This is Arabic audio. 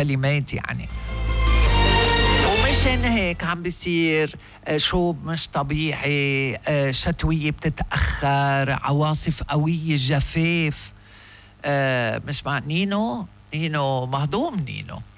كلمات يعني. ومشان هيك عم بيصير شوب مش طبيعي، شتوية بتتأخر، عواصف قوية، جفاف. مش مع نينو مهضوم نينو.